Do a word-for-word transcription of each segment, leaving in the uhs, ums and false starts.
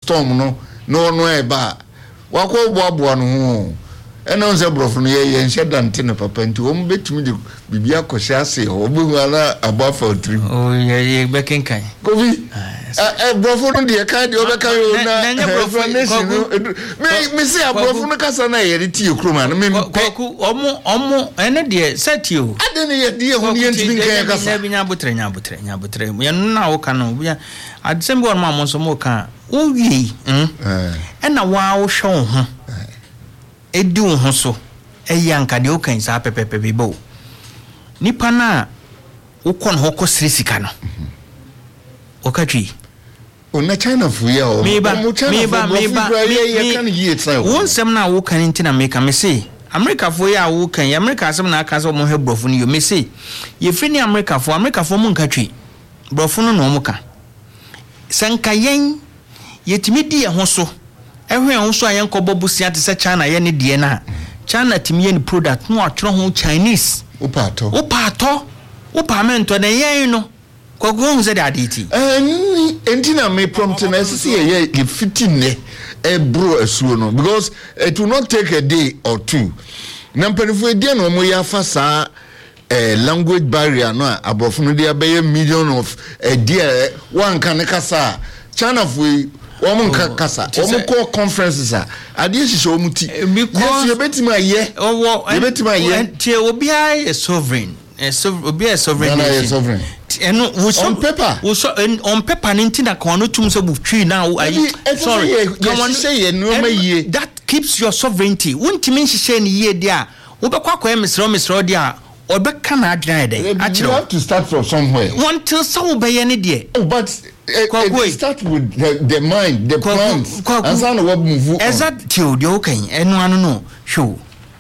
storm no no no eba wako boaboa no ho ena onse brofo no ye ye nhye dante no papa nti wo mbetumi de bibia kohye ase ho obu ala abafa otrim oh ye ye bekenkan kobi eh brofo no de ka de obeka yo na me me se brofo no kasa na ye ti ekroma no me koku omo omo ene de setio ade ne ye de ho ne ntimi kan kasa bi nya botre nya botre nya botre ye na wo ka no bia adsembe on ma mo so mo ka wo wi hm ena wa wo hwe ho edi wo ho so eyanka de wo kan sa pepepe bibo nipa na wo kon ho ko srisika no okatwi ona China fuya o meba meba meba ye kan yi etsa wo nsem na wo kan ntina meka me say America fo ya wo kan America asem na aka so mo he brofo no yo me say ye fri ni America fo America fo mo nkatwi brofo no no mo ka sanka yen yetimi di ho so ehwe ho so ayen ko bobusia te se China ye ne die na China timi ye ni product no atro ho Chinese upato upato upamento na yen no kogo ze da aditi eh entina me prompt na see ye ye fifteen ne e bro asuo no because it will not take a day or two na mpanifo edie no mo ya fa sa eh language barrier no abrofo no dia be million of a dia one kan kasa China fo omo kasa omo ko conferences a ade hihye omo ti yes you betima ye owo you betima ye tie obi a sovereign a obi a sovereign nation eno on paper we so on paper nintina kan no tum so butwi na sorry come on say ye no maye that keeps your sovereignty wontimi nhihye ni ye dia wo bekwa kwa mesro mesro dia obeka na adran dey you have to start from somewhere until so be ye ne dia oh but uh, it start with the, the mind the plans and so what move exactly o de okan enu anu no show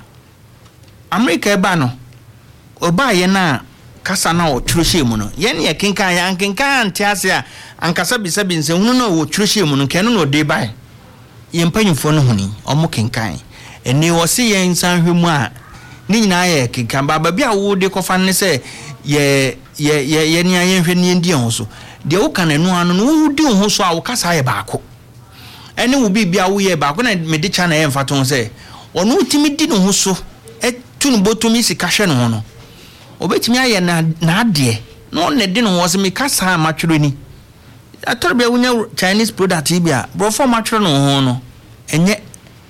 America ba no oba ye na kasa na o twrohye mu no ye ne kenkan ya kenkan antiase a ankasa bisa binse hunu no o twrohye mu no kenu no de bai ye mpanyimfo no huni omo kenkan eni wo se ye nsan hwemu a ni nyina ye kenkan baba bia wo de kofa ne se ye ye ye ye ni ayen hwe ni ndi ho so de wo kan enu anu no wo di ho so a wo kasa ye baako eni wo bibia wo ye baako na me de cha na ye mfato se ono timi di no ho so etu no botumi sika hwe no ho no obetimi aye na na ade no ne de no wo se me kasa matwero ni atorbe wunya Chinese product bia bro for matwero no ho no enye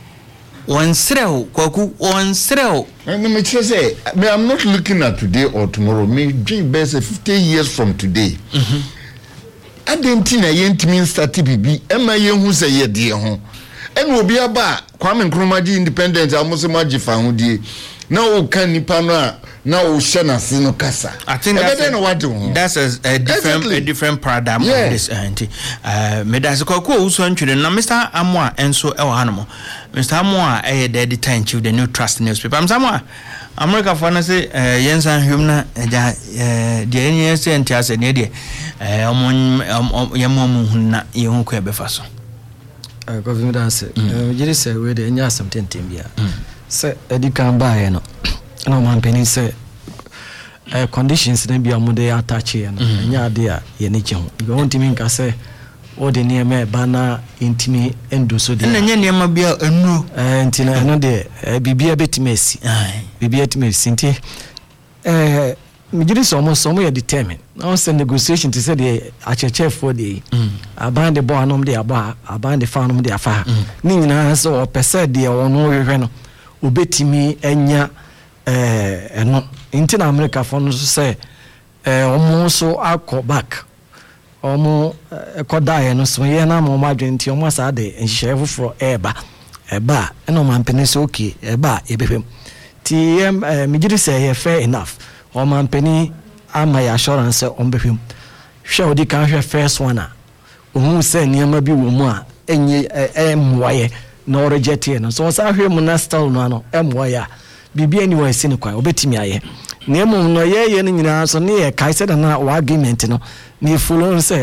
one srel kwaku one srel and me say I'm not looking at today or tomorrow me dream best fifty years from today mhm adentina yentimi start bibi ema yehu se ye de ho ena obi aba Kwame Nkrumah di independence amuso magifa ho die na o kan nipa no a na o hye na se no kasa I think that's a, no that's a, a different exactly. a different paradigm yeah. of this anti uh me that's ko ko uso ntwede na Mister Amoa enso e wo hanmo Mister Amoa e the editor in chief the New Trust newspaper am Samoa America for na say yensan hwem na ja de enye se ntiase ne de eh omon yamom hunna ye hu ko e befa so eh ko vim da se jiri se we de enya asem tentem bia se edikan ba ye no na man penin se eh conditions na bia mo de attach ye no enya de a ye ne je ho go ntimi nka se o de ne me ba na intimi endo so de na nya ne ma bia enu eh ntina no de bibia betimesi bibia betimesi nti eh me jiri so mo so mo ye determine now say negotiation to say the acheche for the aban the boy anom de aba aban the fanom de afa ni nyina so pese de ono hwehwe no obetimi enya eh eno nti na America for no say eh omo so akọ back omo ekodae no so ye na mo madwe nti omo asa de nhye foforo eba eba eno man pene so okay eba ebefem ti me jiri say ye fair enough o man peni ama ya assurance on behwem hwe odi kan hwe first one a ohun se niam bi wo mu a enye emwaye na reject ye no so sa hwe mu na style no ano emwaye bibia ni wa sine kwa obetimi aye na emu no ye ye ni nyina so ne ye kai se da na wa agreement no ni follow se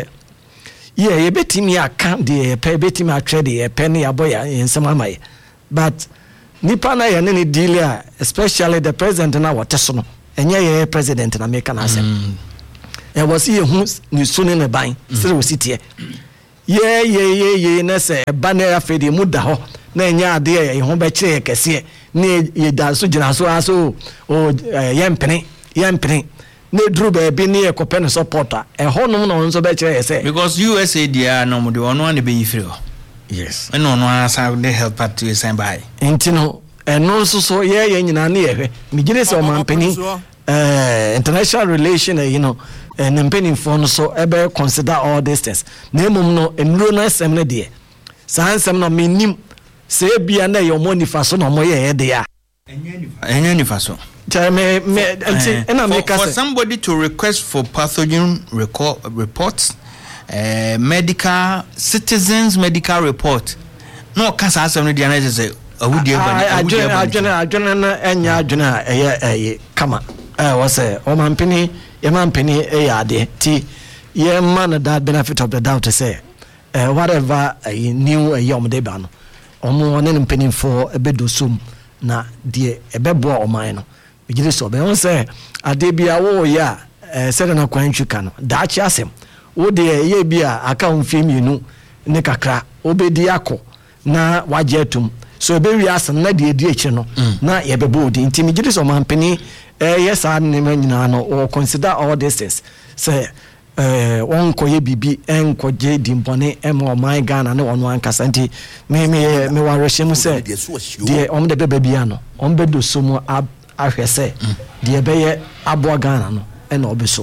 ye ye betimi aka de pe betimi atwe de pe ne ya boy ensema amaye but nipa na ye ne deal especially the president na woteso no enye ye president na make na asem e was here who ni sunu ne ban sire wo sitie ye ye ye ye na se ba na afedi mu da ho na enya ade ye ho be kire kese ne ye da so gina so aso o ye mpene ye mpene ne dru be bi ne ekope no supporter e ho no no so be kire yese because U S A dia no mo de ono an be yifiri. Yes. And no answer the help part to send by. Intino and no so yeah yeah nyina na ye me gire se o mampeni eh international relation you know and mpeni for no so e be consider all these things. Na emum no enuro no asem ne de. Sa ansem no menim se bia na ye mo nifa so no mo ye de ya. Enya nifa so. Me me and I make for somebody to request for pathogen record reports. Uh, medical citizens medical report no cancer asem no dia na say awudi ebani awudi ebani ajena ajena na enya ajena eye eye kama eh was say o mampini e mampini e ade ti ye man that benefit of the doubt to say uh, whatever uh, new uh, yom de ba no omo ne mpini for ebedosum na de ebebo oman no bigire so be won say ade bia wo ya eh se na kwantwika no da chi asem wo de ye bia aka mfie mienu ne kakra obedi akọ na waje atum so be wi asem na de edi echi no na ye bebo di ntimi gidi so mampeni eh yes an ne manyina no or consider all these things say eh won koye bibi enko je di mbone emo my Ghana ne wonu ankasa nti me me me wa rehye mu say de om de beba bia no om bedo so mu ahwese de be ye abo Ghana no e na obesom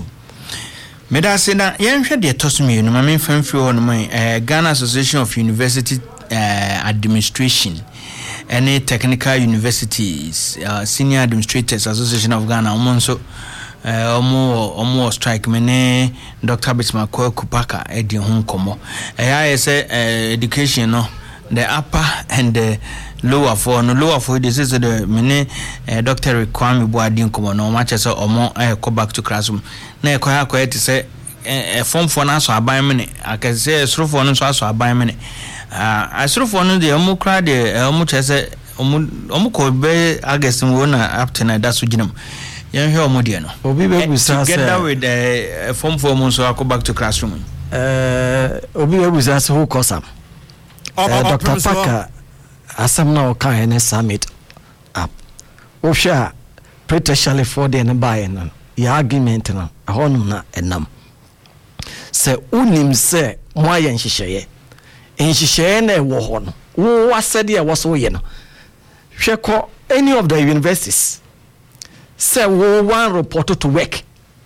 Medase na yenhwe de tosumi no mame famfiri ho no man eh Ghana Association of University uh, Administration any technical universities uh, senior administrators association of Ghana omo so eh omo omo strike me ne Doctor Bismarck Kupaka e di ho komo eh ya say education no the upper and the lower for no lower for this is the mene uh, Doctor Kwame Boadi nkomo no ma chese omo eh go back to classroom na e kwa akwa eti se eh form for na so aban mene akase esro for no so aso aban mene ah esro for no de omo kra de omo chese omo omo ko be agasim wo na up to na da so ginam yan hwe omo de no obi be gusa se together with the uh, form for omo so go back to classroom eh obi be gusa se who cause am uh, Doctor Paka asam na o kan ne summit up o hwa pretentially for the ne buy no ya argument no ahonum na enam se unim se mo aye nhihye nhihye na ewo ho no wo wasede e wo so ye no hwe ko any of the universities se wo one report to work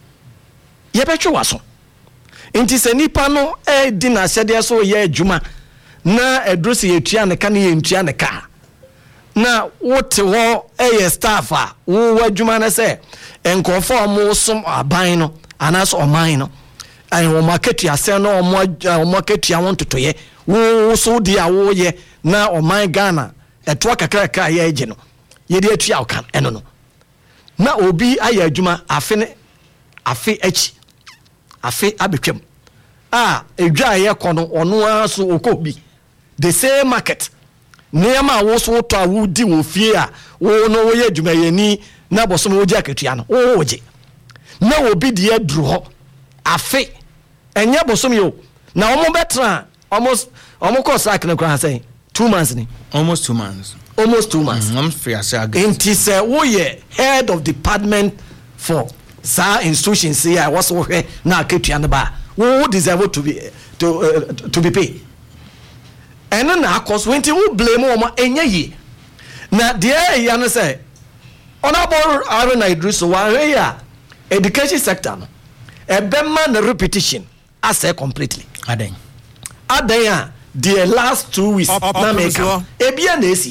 ye betwe waso nti se nipa no e di na sede so ye adwuma na edrosi yetua ne ka ne yentua ne ka na wote ho eye staff a wo wadwuma na se enkofo omo som aban no anaso oman no ai wo market ase no omo market ya won totoye wo so di a wo ye na oman Ghana eto kakra ka ye age no ye di atua okan eno no na obi aye adwuma afe ne afe echi afe abetwam ah edwa ye kono ono aso okobi the same market niama wo so to awudi wo fie a wo no wo ye adwuma ye ni na boso wo gya ketua no wo woje na obi de aduru ho afe enye boso yo na omo betra almost omo ko sack na kwa say two months ni almost two months almost two months I'm free as I get inti say wo ye head of department for sa institutions here was wo hwe na ketua no ba wo deserve to be to uh, to be paid and na akos wenti wo blame wo enye yi na de ya no say honorable Aaron Idris wa ya education sector no e be man repetition as completely aden aden the last two weeks na make e bia na esi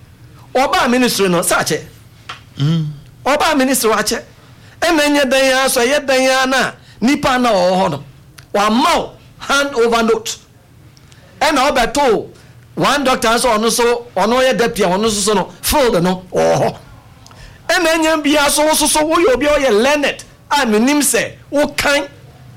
oba ministry no sache mm oba ministry wa che e na nye dan ya so ye dan ya na nipa na o ho no wa ma hand over note and obeto one doctor so ono so ono ye deputy ono so no field no oh and enye bia so so so wo ye obi o ye learned I menim say wo kan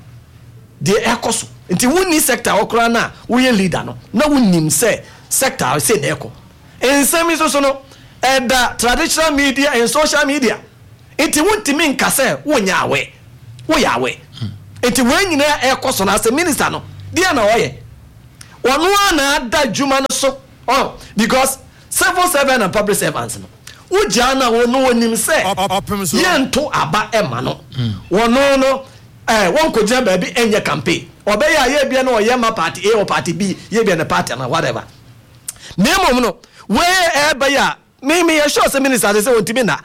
de ekoso nti woni sector okra na wo ye leader no na wonim say sector say na eko ensemi so so no and the traditional media and social media nti wontimi nka say wo nya awe wo ya awe nti wo nyina ekoso na say minister no dia na wo ye One na that Juma so oh because civil servant and public servants no. Ujana wo no nim say yento aba ema no. Wono no eh won ko gina baabi enye campaign. Obeya ye bia no ye ma party A or party B, ye bia na party na whatever. Nemo no we e ba ya me me sure say minister say wontimi na.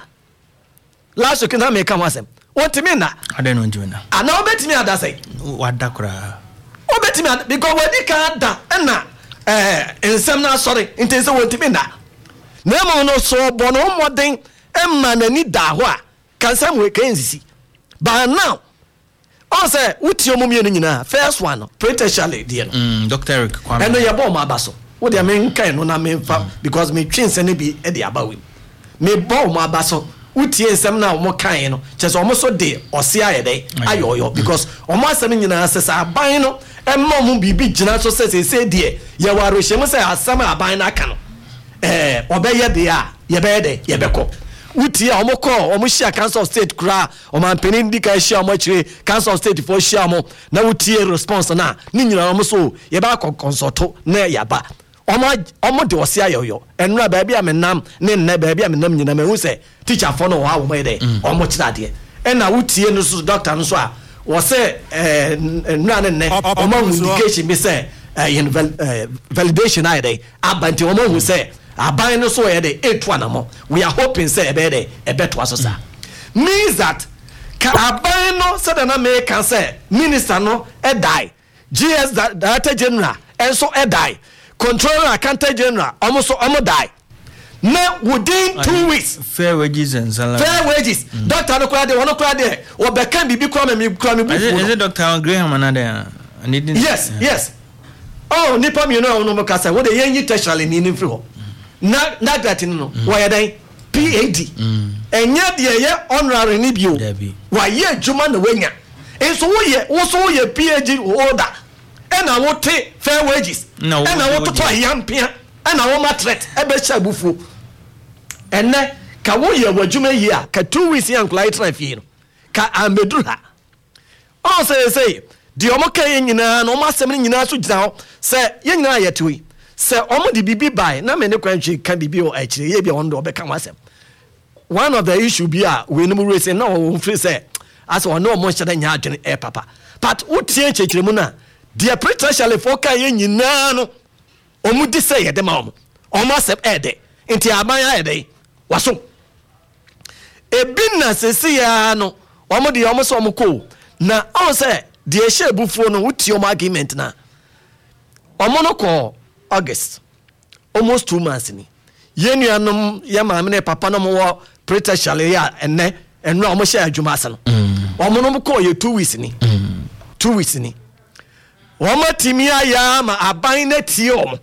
Last week na me come wasem. Wontimi na. Ade no wontimi na. Ana obetimi ada say. Wada kura. Obetimi because we ka da na eh ensem na sorry inte say wontimi na. Nemo no so bono modern emma na ni da ho a kan sam we kan sisi. But now on say uti omumie no nyina first one potentially there no. Mm Doctor Eric Kwame. Eno ye bo ma abaso. Wo de me nkan no na me fa because me twinse ne bi e de abawe. Me bo ma abaso. Uti ensem na omo kan no. Chese omo so de ose ayede ayoyo because omo asem nyina asesa aban no emma omo bibi gina so se se de ye waro hyem se asem aban na aka no. Eh obeye de a ye be de ye be ko. Uti a omo ko omo share council of state kra omo ampeni ndi ka share omo chire council of state for share omo na uti response na ni nyina omo so ye ba consult na ya ba omo omo de ose ayoyo enura ba bia menam ne nna ba bia menam nyina mehu se teacher for no wa omo de omo chira de e na uti no so doctor no so a wo se eh enura ne ne omo indication be say validation ai dey abanti omo hu say aban no so ye dey eight one mo we are hoping say e be dey e beto aso sa means that ka aban no say na make can say minister no e die G S director general enso e die controller accountant general almost almost die now within two weeks fair wages and salary fair wages mm. Doctor no kwade wono kwade wo be kan bibi kwa me kwa me bufu is it Doctor Graham another yes yeah. Yes oh nipa me no no kasa wo de yenyi tertiary ni ni free ho na na gratin no wo ye dan P A D enya de ye honorary ni bio wa ye djuma na wanya enso wo ye wo so ye P H D holder ena wo te fair wages ena wo to yampia ena wo matret e be sha bufu enne ka wo ye wadjuma yi a ka two weeks yan klai trafie no ka ameduru ha o say say di omo ka ye nyina no omo asem ni nyina so gina ho se ye nyina ye tewi se omo di bibi bai na me ne kwantwe ka bibi o akire ye bia wondo obeka wasem one of the issue be a we no race na o free say as one no mo shada nya adwene e papa but utie chechire mu na the presidential for ka ye nyina no omu di say ye de ma omo omo asem e de nti aban ya e de waso ebi na sesi ya no omo di omo so omo ko na o say the ehye bufuo no utie omo argument na omo no ko August almost two months ni yenuanom ye maamene papa no mo preta shale ya enne enra omo sha adwuma ase no omo no ko ye two weeks ni two weeks ni omo timi aya ma aban na tie omo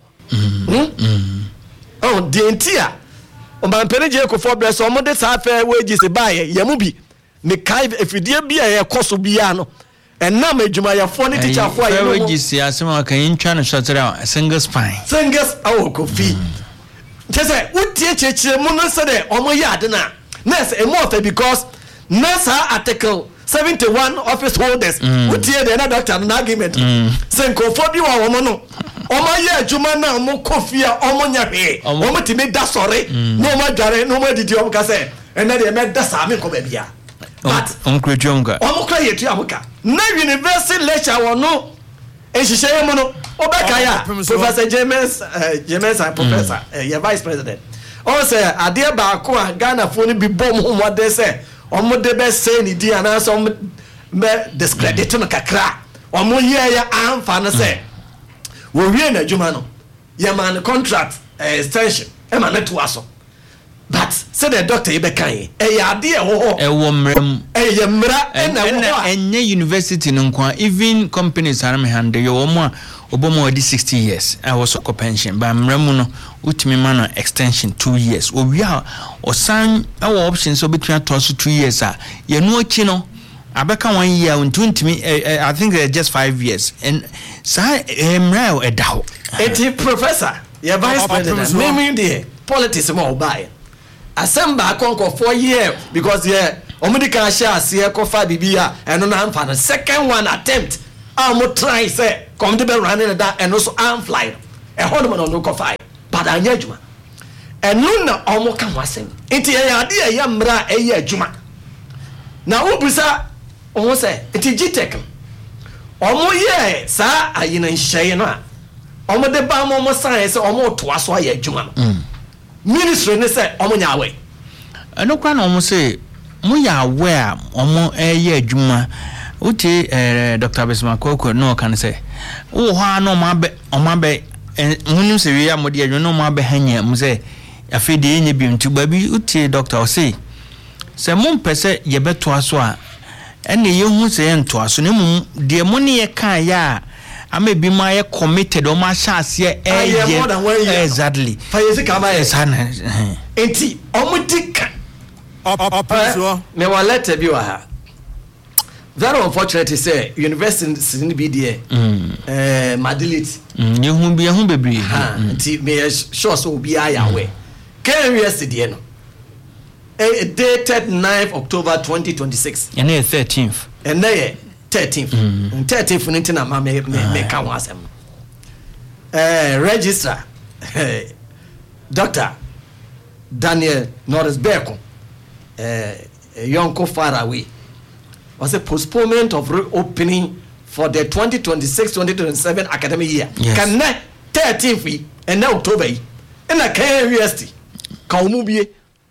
oh de ntia o man peneje ko for bless omo de sa fa wages buy ye mu bi me kai efidie bia ye koso bia no enna ma adwuma ya fo ne teacher fo aye no wages ya sema kan intwa no shotera single spine single awo ko fi tese utie chechire mu no se de omo ya ade na nurse e more because nurse article seventy-one office holders utie de na doctor na argument senko fo bi wa omo no omo ya adwuma na omo kofia omo nya hwe omo timi da sore no omo dware no omo didi omo ka se enna de me da sa me ko ba bia but on krejonga omo kra yetu amuka na university lecture wono ehihye mu no obeka ya Professor James uh, James uh, professor mm. uh, your vice president o say ade ba ko a Ghana fo ni bi bom ho mo de say omo de be say ni di ana so me discredit no kakra omo ye ya amfa no say wo wie na djuma no ye man contract uh, extension e ma na to aso but say the doctor be kan e ya ade e ho ho e wo mrem e ye mra e na wo enye university no kwa even companies are me hande yo omo obomo di sixty years I was a pension ba mrem no utimi ma no extension two years owia osan our options so between two years a ye no achi no abeka one year untimi I think uh, just five years and sa mra e daho eti professor your vice president me me dey politics mo buy assemble konko four year because yeah omedical share ase ko fa bibia eno na amfa no second one attempt am try say come to be running that and also I'm flying a horn on no coffee but I need you and no na omo kan wasem enti e ade e ya mra e ya adwuma na obusa omo se enti gitek omo ye sa ayina nhye no a omo de ba mo mo san se omo to aso ya adwuma no ministry ne se omo nya awe eno kwa na omo se mo ya awe a omo e ya adwuma uti eh Doctor Besma Koko no kan se wo ho ano ma be omo be munim se wi ya mo de adwuma no ma be hanya mo se afide enye bi ntu babi uti doctor say se mum pese ye beto aso a ene ye hu se ye nto aso ne mum de mo ne ye kan ya ama bi ma ye committed o ma sha ase e ye exactly fa ye se kama ye sana enti o mu dika opeso me wa letter bi wa ha very unfortunate say university in be there eh madility ye hu bi ye hu bebri enti me sure so obi ayawe K W S D no dated ninth October twenty twenty-six and the thirteenth and the thirteenth and thirteenth ninety na ma me me ka ho asem eh registrar Doctor Daniel Norris Beko eh Yonko far away was a postponement of reopening for the twenty twenty-six twenty twenty-seven academic year can na thirteenth and now October and a K W S D kaumubie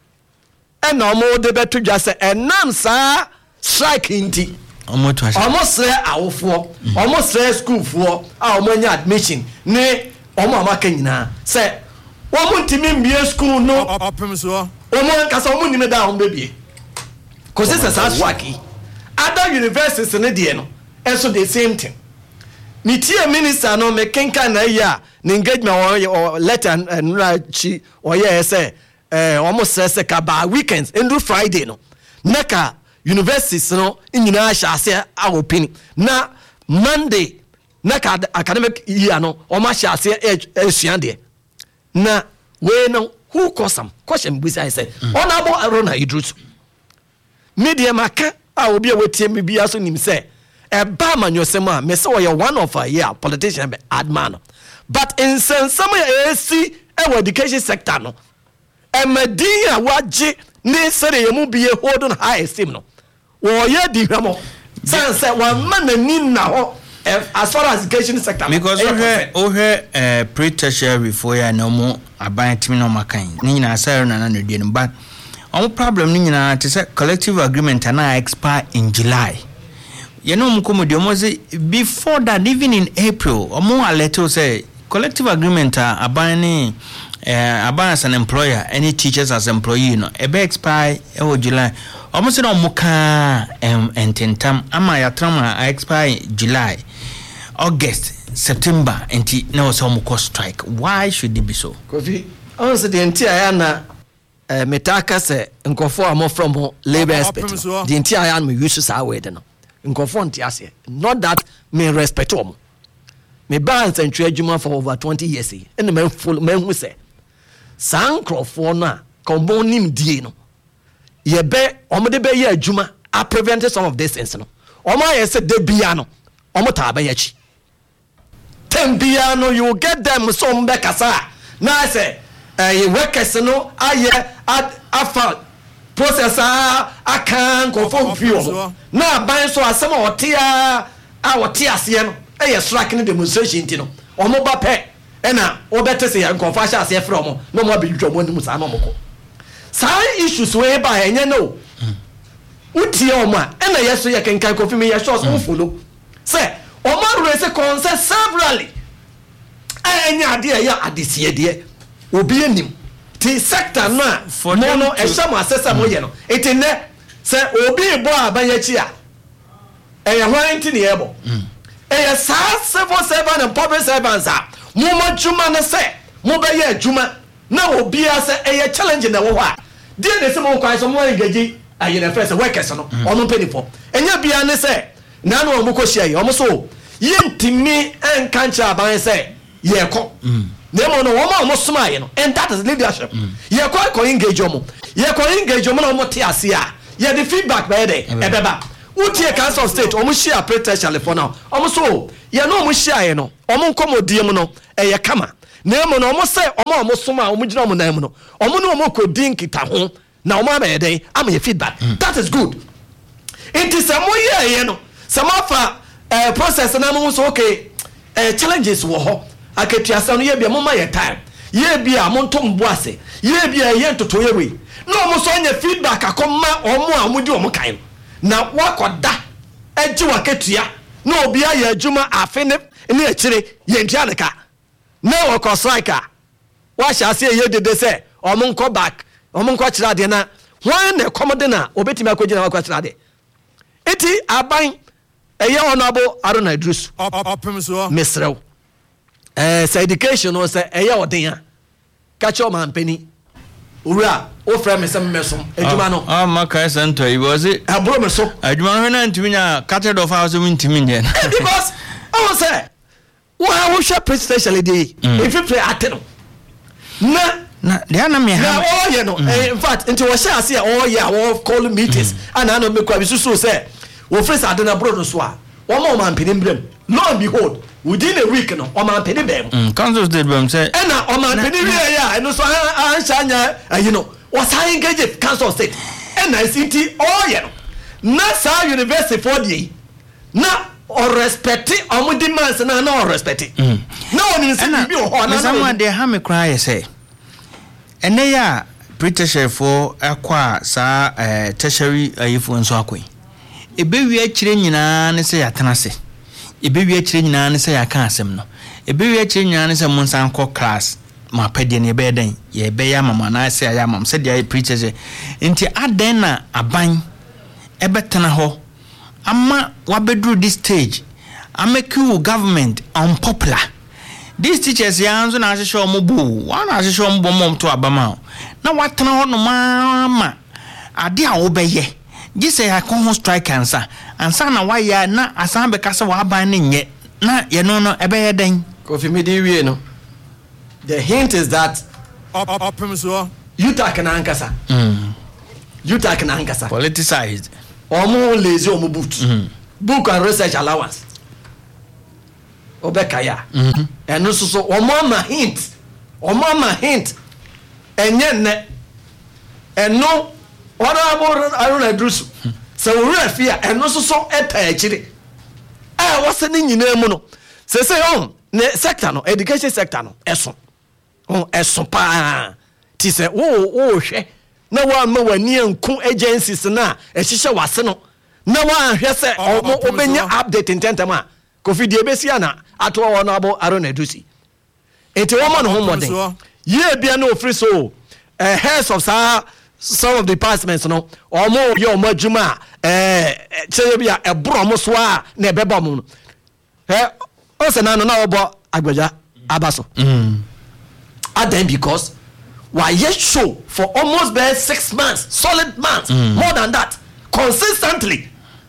ena omo de beto dwa se enam saa strike nti omo to asha omo sre awofo omo sre school fo a omo nya admission ne omo amaka nyina se omo ntimi mbie school no opem so omo nkasa omo nyime da omo bebie ko se se saa strike other universities ne de no eso the same thing ni tie minister no me kenka na ya ni engagement or letter and chi or yeah say eh almost say ka ba weekends and do Friday no naka universities no nyina sha ase a open na Monday naka academic year no o ma sha ase esuan de na we no who cosam question bi say say honorable Arona Idrusu media maka a obi a wetie me bia so nim say e ba manyosem a me say we one of a year politician be adman but in sense some A C e education sector no Emedin a waje ne sere yemu biye hold on high esteem no wo ye di hwemo sense one man ani na ho as far as education sector because ohe ohe eh pre-tertiary for ya no mo aban timi no makan ni nyina sare na na no die no but our problem ni nyina te say collective agreement na expire in July you know mo komo de mo say before that even in April omo alert say collective agreement aban ni Uh, about as an employer, any teachers as employee, you know, a be expire or July. Almost no muka um and tentam. Ama ya trama I expire July, August, September, and now some cost strike. Why should it be so? Kofi, also the entire na metaka se nkofo amo from labor aspect. The entire me use sa way no. Nkofo ntiase. Not that me respect omo. Me balance and trade juma for over twenty years. And me full me who say Sankrofo na kombo nim die no ye be omo de be ye adwuma a prevent some of these things no omo ye se de bia no omo ta ba ye chi ten bia no you get them some be kasa na say eh workers no aye afa processor akan kofo fio na ban so asem otia a otia ase no e ye strike ne demonstration ti no omo ba pe ena obete se ya nkonfa sha ase from no mo abidwo mo nim sa no moko sa issues we ba enye no utie o ma ena yeso ye kenkan kofi me ye shows mo follow say o ma ru se concern severally enya ade ya adesie de obi enim ti sector no a no no e sha mo assessor mo ye no etine say obi bo abanyachi a eya hwanti ne ebo eya sa civil servant and public servants a muma juma na se mo be ye juma na obi a se eye challenge na wo ha de ne se mo kwan so mo engage aye na first workers no ono pay for enya bia ne se na no mo ko hia ye omo so ye ntimi enka ncha ban se ye ko na mo no wo ma mo soma ye no and that is leadership ye ko ko engage omo ye ko engage omo na mo te ase a ye the feedback be dey e beba Utie Council of State omo share presidential for now omo so ye no omo share no omo nkomodie no eye kama na emo no omo say omo omo soma omo gina omo nan mu no omo no omo kodin kita ho na omo abeden am ye feedback mm. That is good. It is a mo ye ye no some of uh, process na mo so okay uh, challenges wo ho aketuasa no ye bia mo ma ye time ye bia mo ntom boase ye bia ye ntoto ye we no omo so anya feedback akoma omo a mo di omo kan na wakoda eji waketua na obi aye adwuma afe ne ne akire ye ntua ne ka na wako striker wa sha se ye dede se omo nko back omo nko kira de na wan na komode na obetimi akogina wako kira de eti aban eye honorable Aruna Idris opem so misrew eh say education no say eye oden a ka cho man pani owura o fra me sem mesom adwuma no ah maka center he was it abro me so adwuma no na ntimi nya catered of house we ntimi nje because I say wa wo share presidential day if you play ateno na na dia na me ha oh ye no in fact until we share say oh yeah we call meetings and I know me kwa bisusu say we face adena bro no so a wo ma man pedi mbrem lo and behold within a week no o man pedi bem council did bem say and na o man pedi we ya and so an shanya you know was high engage council state and I city oh yeah no na sa university for the na or respect omo demands na na or respect na oni nsi bi o ho na someone dey ha me cry say ene ya British for akwa sa eh tertiary ayifo nso akoi ebewi akire nyina ne se yatena se ebewi akire nyina ne se yaka asem no ebewi akire nyina ne se monsan ko class ma pede ne be den ye be ya mama na se ya mam se dia preacher nti aden na aban ebetena ho ama wabedru this stage amaku government unpopular. These teachers yanzo na ashisho omubu wana ashisho ombo mom to abama na watena ho no mama ade a obeye gise ya kon strike answer answer na waya na asan be kasa wa aban ne nye na ye no no ebeye den Kofi Midi wie no. The hint is that opem so Utah kana ankasa mm Utah kana ankasa politicized omo lazy omo boot mm. Book and research allowance obekaya mhm eno so so omo ma hint omo ma hint enye ne eno honorable Aruna Idris so we fear eno so so eta akire eh wose ni nyina mu no se se on ne sector no education sector no eso on eso pa ti se wo wo hwe na wa ma wani anku agencies na ehihye wase no na wa hwe se omo obenya update intentama Kofi die besia na ato wono abo Aruna Idris enti wo mo no ho modern ye bia na ofri so eh heads of sa some of the departments no omo ye omo adwuma eh cheye bia ebro mo so a na ebeba mo no eh o se na no na obo agbaja abaso mm and because why yet show for almost bare six months solid months mm. more than that consistently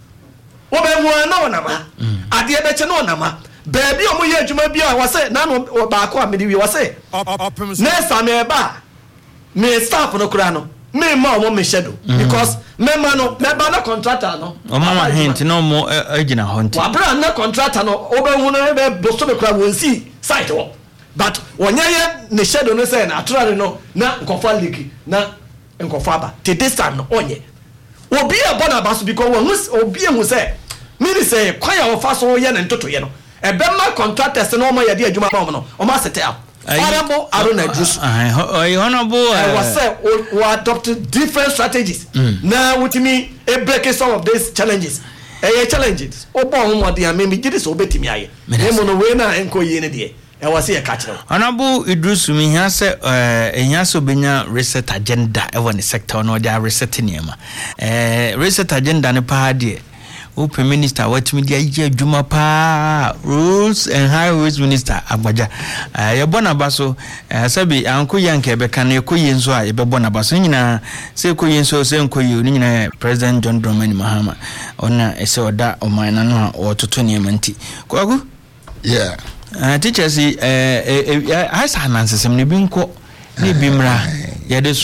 obe won na wona ma ade ebe che na wona ma baby omo ye adwuma bia wa se na no ba ko amedi wi wa se na sa me ba me staff no kura no me ma omo me shadow because me ma no me ba na contractor no o mama hint no mo agina hunt wa bra na contractor no obe hu no be boso me kura won si site wo but wonyaye ne shadow no say na aturare no na nkofa league na nkofa ba te this time no onye obi e bona baso because won obi e hu say me ni say kwaya wo fa so ye na ntoto ye no e be ma contractors no mo ye de adwuma ma mo no o ma set up Honorable Aruna Idris I honorable I was say we adopted different strategies now with me e break some of these challenges eh challenges obo ho mo de am me gidi so obetimi aye e mo no we na enko ye ne de e was say catch them Honorable Idris mi hia say eh ehia so benya reset agenda e won the sector no dia reset niema eh reset agenda ne pa de Open Minister what media ye adwuma pa rules and highways minister agbaja eh ye bona baso eh sabi anko yanke be kan e koyi nso a ye be bona baso nyina se koyi nso se nkoyi ni nyina President John Dramani Mahama ona ese oda omana no a ototo ne manti kwagu yeah uh, teachers eh eh asa nansesem ne bi nko ne bi mra ye de soa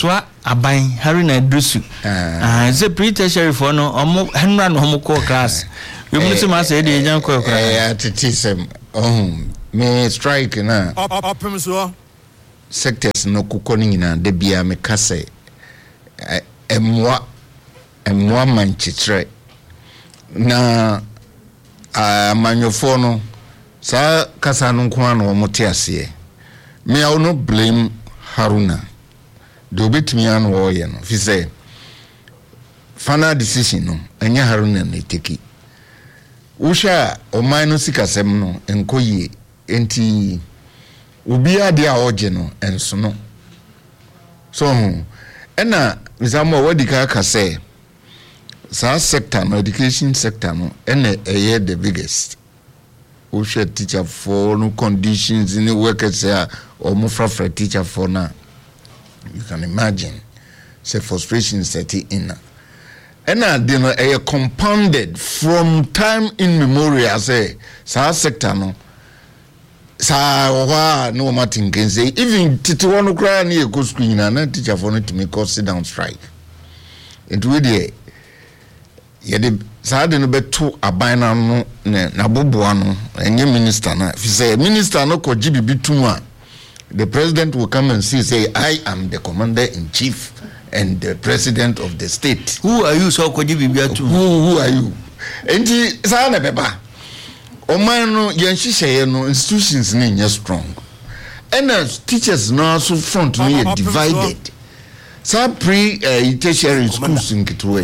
aban Haruna Drusu ah ze pre-tertiary for no omo henra no homo ko class we mu se ma say dey jan ko kra eh atitisem oh me strike na opem so sectors no kokoni nyina de bia me kase emwa emwa manchitre na amanyofo no sa kasa no nko ano mote ase me I will not blame Haruna do betimi an wo ye no fi say final decision no enya Haruna na take usha o mino sikasem no enkoye enti obi ade a oje no enso no so ena misamo wadika ka say sa sector no education sector no ena eye the biggest usha teacher for no conditions in the workers there or more for teacher for na you can imagine say frustration setting in and na they no a compounded from time immemorial say sa sector no sa wa no matin can say even titi one cry na e go school na na teacher for no to make us sit down strike and we dey ye dey sa de no beto aban na no na boboa no enye minister na fi say minister no ko G B B two a the president will come and see say I am the commander in chief and the president of the state. Who are you so ko G B B two? Who who are you? Enti sa na beba o man no yen hihye no institutions ni nye strong and as teachers no so front no ye divided sa pre uh, tertiary schools in Kitwe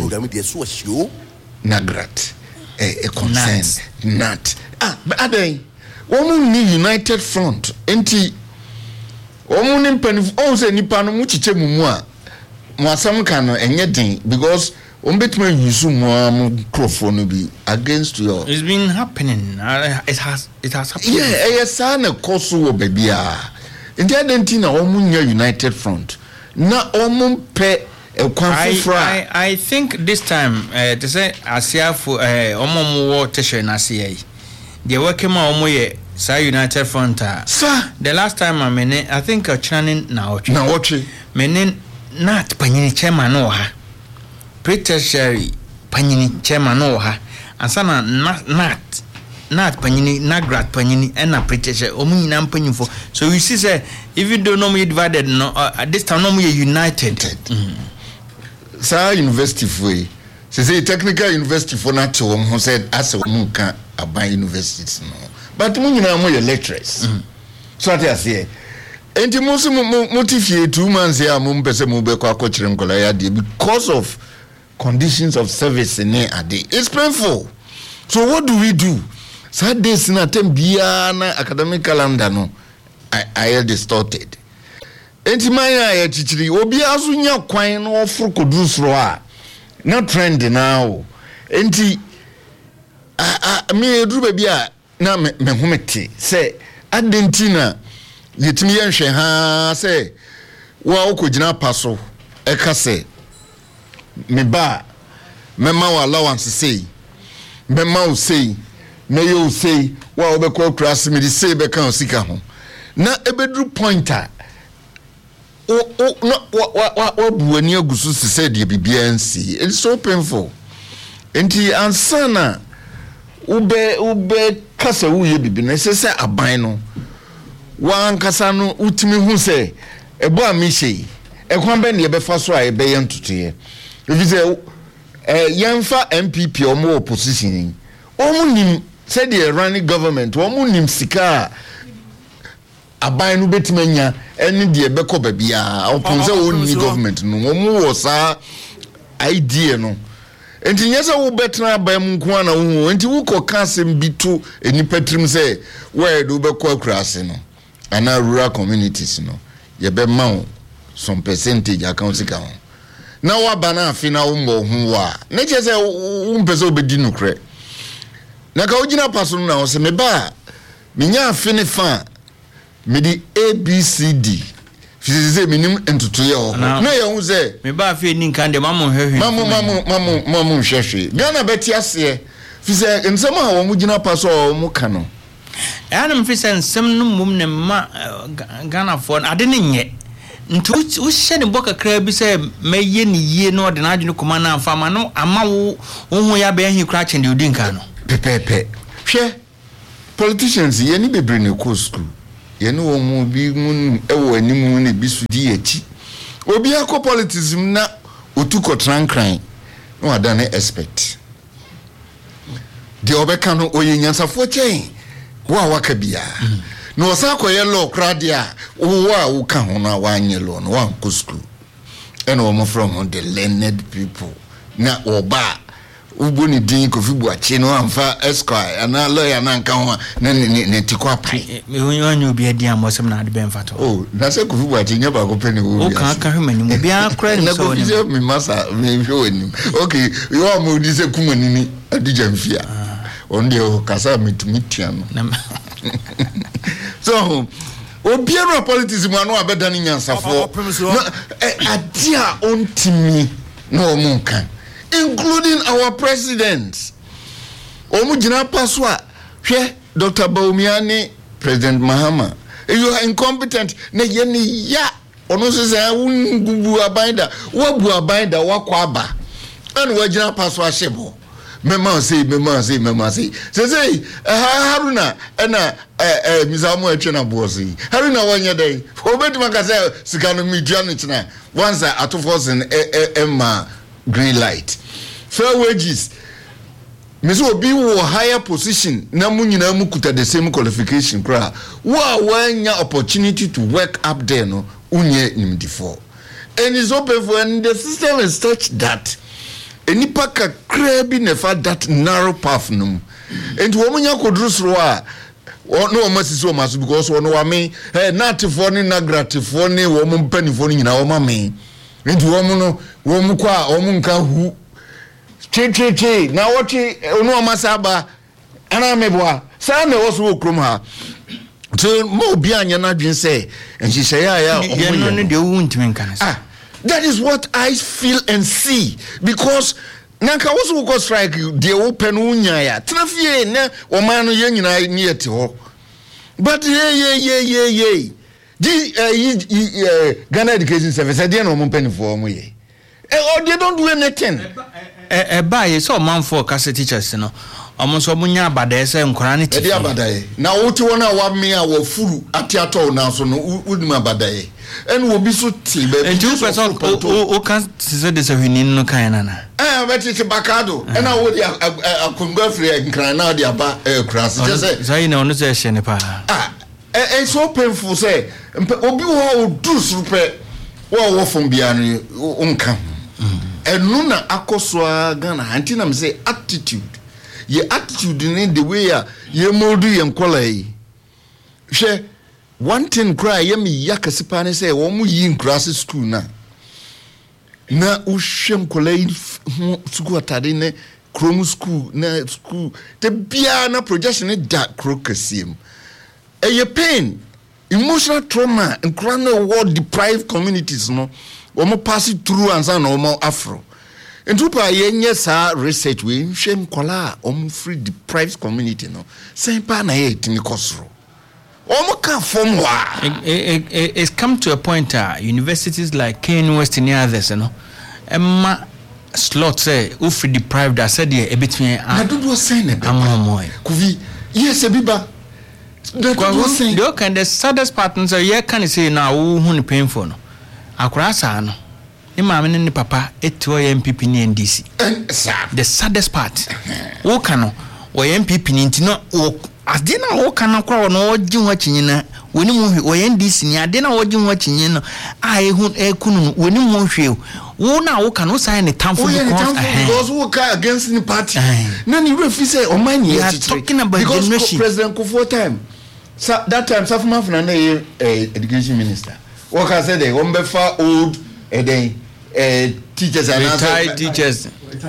Nagrat a concern not ah but adai woman ni united front enti woman in pen on say nipa no mu chiche mumu a mo asam kan no enye den because on betuma yusu mo microphone be against your it's been happening uh, it has it has happened yeah yes na koso wo bebia enti adentina woman united front na woman pe I, I I think this time uh, to say Asia for uh omo wo tesho na Asia the working ma omo ye sa United Front sir the last time I mean I think a channing na ochi na ochi menin not panyini chairman no ha pre-tertiary panyini chairman no ha ansana not not not panyini nagrat panyini and na pre-tertiary omo nyina mpanyinfo so you see say even though no we divided no uh, at this time no we united mm. Sa university for say say technical university for not to who said as a munka aban universities no but mu nyina mo ye lecturers mm. so at say enti mo so mo tifie two months ya mo mpese mo be kwa akọkire nkola ya de because of conditions of service in ade it's painful so what do we do so days na tem bia na academic calendar no I I distorted enti manya ya chichiri obi azu nya kwan no ofro kodusro a na trend now enti a a me eduru ba bia na me humete say adentina yetimi yenhwe ha say wa okogina paso e ka say me ba me ma wa allowance say me ma o say me yo say wa obekwa class me di say be kan sika ho na ebeduru pointer o o no wa wa wa buani agusu se de bibia nsi it's so painful enti ansana ube ube kasa uye bibi na se aban no wa ankasa no utimi hu se ebo amihye ekwan be ne ye befa so a ye be yentotoye if say eh yenfa M P P o mo opposition o mu nim se de running government o mu nim sika aban no betimanya eni de beko ba bia oponse woni government no omu wo sa idea no enti nyesa wo betena aban mu nko ana wo enti wo ko kasem bitu eni patrim say where do beko akurase no ana rural communities no ye be ma some percentage account sika ho na wa bana afina wo mbo hu wa na che say wo mpese obedi nukre na ka ogina paso na wo se me ba menya afine fa me di A B C D fizize minim entutoye ho na ye hu ze me ba afi ni kan de mamu hwehwe mamu mamu mamu mamu hwehwe Ghana beti ase fize nsema ha wo mu gina paso wo mu ka no ana mfisa nsem no mum ne ma Ghana for ade ne nye nti wo hye ne boka kra bi say meye ne yie no de na adwene koma na amfa ma no ama wo wo ya be hi kra chende odi nka no pepepe hwe politicians ye ni bebre ne ko school ye no wo mu bi mu ewo animu ne bi sudi echi obi akọ politics na otuko trankran no ada na expect de obeka no oye nyansafo chen wo a waka bia no osa koye law kradia wo a wo ka ho na wanye law no wan ko school and wo from the learned people na oba uboni din ko fibu achi no amfa esquire ana lawyer na nka ho na ne tikwa pai me honyo obi adi amosem na ade ben fato oh na se ko fibu achi nya ba ko peni wo o kan ka hwemani mo bia kra ni so ni me masa me hwani okay yo mo di se kumani ni adija mfia on de o kasa mitimitia no so obiero politics mu anu abeda ni nyansafo adia ontimi no munkan including our president omu jina paswa hwe Doctor Bawumia President Mahama you are incompetent na yeni ya ono se ungubu abinda wabu abinda wakwaba anu wajina paswa shebo mema say mema say mema say say say Haruna na eh mizamu etwe na bosi Haruna wanya dai obeti makase sikano media no china once atofos in emma green light fair wages meso obi wo higher position na munyina mu kuta the same qualification kra wa wanya opportunity to work up there no unye nimdifo and is open for and the system is such that enipa kakra bi nefa that narrow path no and wo munya kodrusro a no masisi o maso because wo no wa me eh natifo ni nagratifo ni wo mu mpanifo ni nyina wo ma me and wo mu no wo mu kwa wo mu nka hu che che che na wo chi no masaba ana meboa sa na wo so okrom ha so mo bi anya na dwen say enhihye ya ya ye no ne de wo ntimi nka na ah that is what I feel and see because nanka wo so go strike de open unya ya trafie na o man no ye nyina ni ete ho but ye ye ye ye ye di Ghana Education Service dey no mo penifo mo ye eh or they don't do anything eh eh buy so man for class teachers no omo so munya abada ese nkora ne ti e abada e na wo ti wona wa me a wo furu atiato na so no udum abada e en wo bi so ti ba bi two person o kan se de se hwini no kan na na eh beti ti bakado e na wo di akongwa free nkran na di aba e kras je se sai na ono se hye ne pa ah eh eh so painful say obi wo do super wo wo fom bia no unka enu na akosoa Ghana anti na me say attitude ye attitude in the way ye modu ye nkola yi hwe one thing cry ye me yakasipa ne say wo mu yi nkrase school na na uhwe nkola yi school atade ne krom school na school te bia na projection ne da krokasiem e ye pain emotional trauma nkra na world deprived communities no wo mo pass through ansa na wo mo afro Entupa yenye sa research we hwe nkola om free deprived community no sempa na ye timi kosro om ka form wa it's come to a point uh, universities like Kane West and others you know emma slot say who free deprived I said here ebetime na dodo say na be amomoy kuvi yes ebiba dodo say do can the saddest part so ye can say na wo hu ne painful no akura sa no ni maame ne papa eto ye M P P ni N D C the saddest part wo kano wo ye M P P ni ntino wo ade na wo kana kwa no ogi ho chinyina woni mu wo ye N D C ni ade na ogi ho chinyina a ehu ekunu woni mu hwe wo na wo kana sign the tamfo because wo ka against the party na ni refi say o man ye talking about generation President Kufuor time so that time Safuma Funa na education minister wo ka say they won be fa old and then Uh, teachers and retired teachers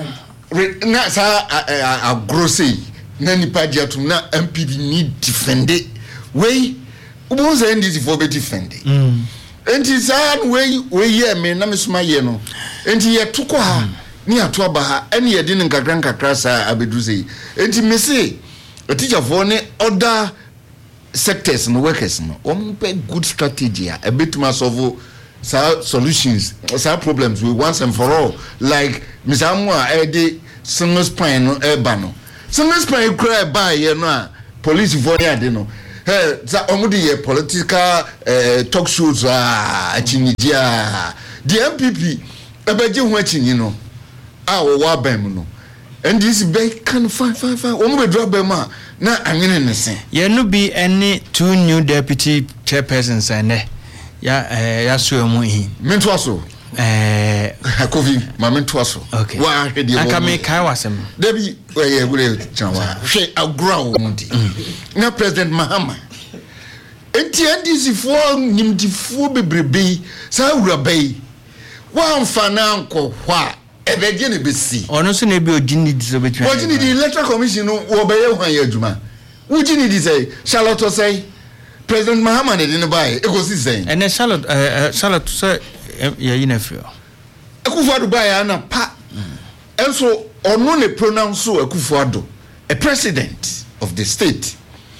na sa a grossy na nipa diatum na M P P need defend it we ubo say N D C for be defend it mm enti sa we we ye me na me suma ye no enti ye toko ha ni ato aba ha ene ye de nkakra nkakra sa abedu sei enti me say a teacher for ne other sectors no workers no um good strategy a bit ma solve some solutions, some problems we once and for all. Like Miss Amwa, Eddie, single spine, Ebano. Single spine cry by, you know, police for ya, you know. Hey, that only political uh, talk shows, ah, Chinija. The M P P, about you watching, you know, our wabem, no. And this big can fine, fine, fine. Only drop them out. Now I'm in the same. There no be any two new deputy chairpersons and there. Yeah, uh, yeah, so much. Mentoaso. Eh, Hakovi, my mentoaso. Okay. Why had you? I can make I was him. Debbie, where you will tell she a ground. Now, President Mahama. And the end is for him to fool be Saura Bay. One fananko, why? A beginning be see. Or no sooner be a genie disobeyed. What you need the electoral commission or by one year, Juma. What you need to say, Charlotte say, President Mahama didn't buy it. It was his saying. And then Charlotte, uh, Charlotte, sir, yeah, you know, Akufo-Addo buy Anna pa. And so, or no, they pronounce so Akufo-Addo, a president of the state.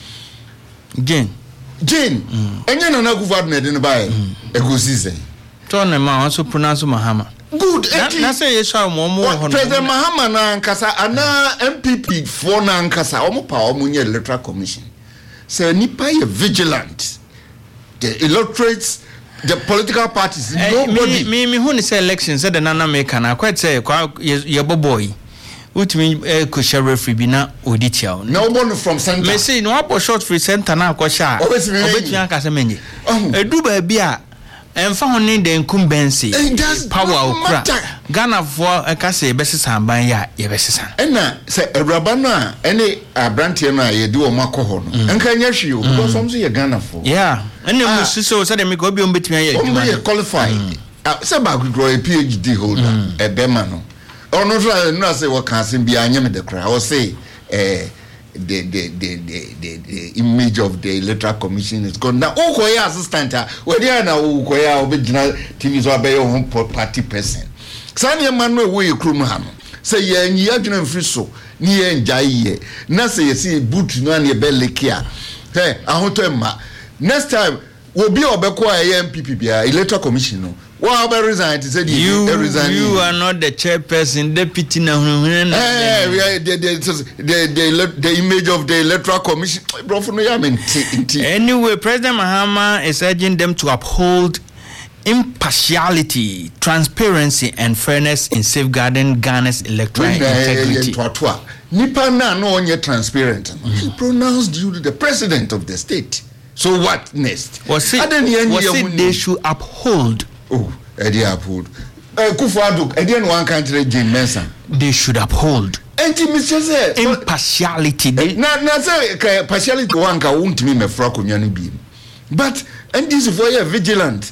Jane. Jane, and you know, Akufo-Addo didn't buy it. It was his saying. Turn them also pronounce Mahama. Good. That's a yes, I'm more. President Mahama na nkasa ana M P P for na nkasa omo pa omo nye electoral commission. Say nipa ye vigilant. The electorates, the political parties, nobody. Me me who say elections said the nana make na quite say your boy. Utimi eh kusha referee bi na oditia. No one from center. Me say no abo short free center na kwasha. Obetumi aka se menye. Edu ba bia emfa ho ne the incumbency power okra Ghana for aka say besesa ban ya ye besesa ena say awraba no a ene abrantie no a ye di o makoho no enka nya hwe o because some say Ghana for yeah ene mu siso say dem go bi o betumi ya adwuma o qualified say ba grow a PhD holder e be ma no ono so no say what can say bi anya me the cry I say eh The the, the the the the image of the electoral commission is gone now. Oh, koya assistant. Where they are now, koya original T V so abeyo home party person. Sani Emmanuel we krum ha no. Say ye nyi adwena mfiri so, ni ye njai ye. Na say ye see boot no an ye be lekia. Hey, ahoto emma. Next time we be obeko a M P P bia electoral commission no. What about resign? To say you, resign. You are not the chairperson, deputy. Na hey, we are the the, the the the image of the electoral commission. Bro, for no ya mean. Anyway, President Mahama is urging them to uphold impartiality, transparency, and fairness in safeguarding Ghana's electoral integrity. Nipa na no onye transparent. He pronounced you the president of the state. So what next? Was it, was it they should uphold? Oh, Eddie uphold. Uh, Akufo-Addo, Eddie no one country Jane Mensa. They should uphold. And Mister say impartiality. Na na say partiality one ka won't me me fra konya no bi. But and this for you vigilant.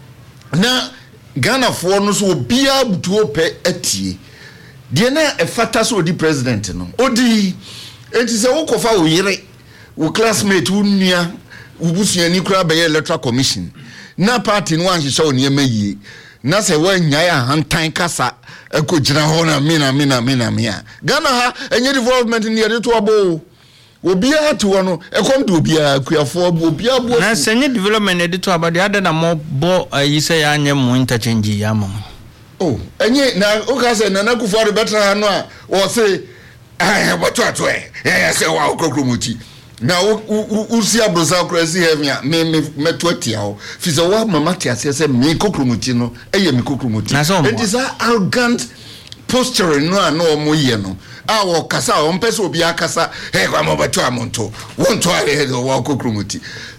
Na Ghana for no so bia butuo pe atie. De na e fata so di president no. Odi enti say wo kofa wo yire, wo classmate wo nua, wo busuani kura be electoral commission. Na party no anhye show ne mayi na se wanya ya hantan kasa ekogina ho na mina mina mina mia Ghana ha enye development ne yede to abo obi atu no ekom de obi akuafo obi abo na se enye development yede to abo de ada na mo bo yi se ya anye mo interchange ya mo oh enye na o ka se na na Akufo-Addo betra no a wo se eh boto ato eh ya se wa okrokromoti na usi abrosa kresi hemia me me metwatia ho fiza wa mama tia se me kokromuti no eye me kokromuti it is a arrogant posture no a no mo ye no a wo kasa o mpese obi akasa he kwa mo beto amonto wonto are he wo kokromuti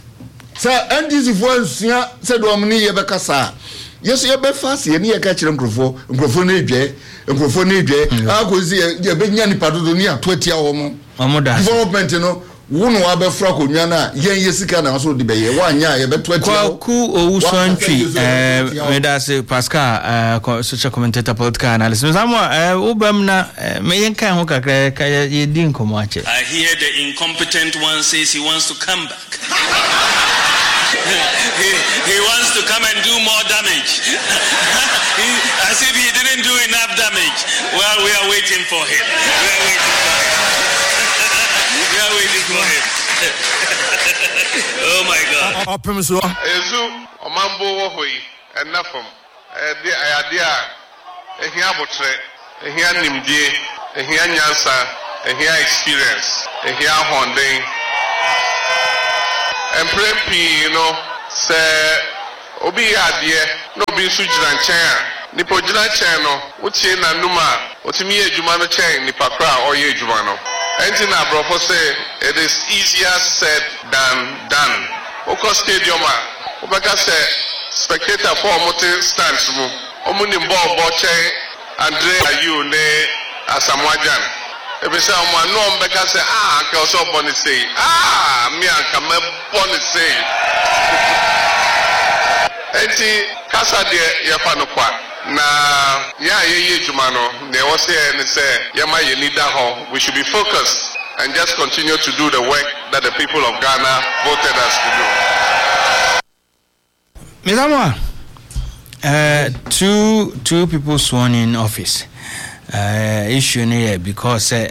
sa ndisi voice se do omni ye be kasa yeso ye be fast ye ni ye ka kire nkrofo nkrofo na edwe nkrofo na edwe akozi ye be nya ni padodo ni atwatia wo mo development no wonu abefra konwa na yen yesika na so de beye wanya ye beto atia ku owusantwi eh medase Pascal eh social commentator political analyst samo eh ubam na me yen kan ho kakra ka ye din komo ache. I hear the incompetent one says he wants to come back. he, he wants to come and do more damage. he, as if he didn't do enough damage. Well, we are waiting for him. We are waiting for him. We are waiting for him. Oh my God. I promise you. Ezu omambo wo hoi enough from the idea ehia botre ehia nimdie ehia nyansa ehia experience ehia honden and pray you know say obi adie no bi su jira nchen nipo jira nchen no utie na numa otimi ejuma no chen nipa kra oye ejuma no enti na brofo say it is easier said than done oko stadium a obeka say spectator for motor stands mu omuni ball ball chen Andre ayu ne asamwajan ebisa omo no mbeka say ah anka oso boni say ah me anka me boni say enti kasa de yafa no kwa na ya ye ejuma no ne wo say ne say yama ye leader ho we should be focused and just continue to do the work that the people of Ghana voted us to do. Mizamwa uh two two people sworn in office uh issue here because uh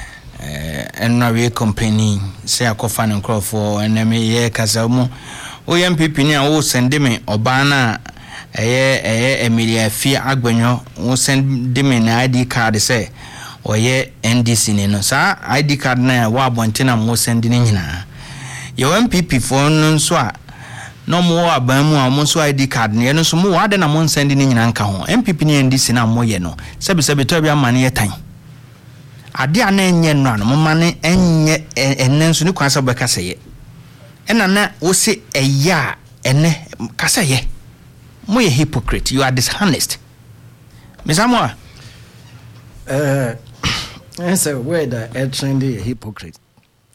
uh company say akofa no crop for and me ye kasa mu o M P P ni a wo send me obana eye eye Emilia Fi Agbanyo wo send me na I D card say oye N D C ni no sa I D card na wa abontina mo send ni nyina yo M P P for no so a no mo aban mu a mo so I D card ne no so mo wa de na mo send ni nyina nka ho M P P ni N D C na mo ye no sebe sebe to bia mane ye tan ade ana enye no no mo mane enye enen so ni kwansa beka seye ena na wo se eya ene kasa ye mo ye hypocrite you are dishonest Misamwa uh it's a word that uh, trendy hypocrite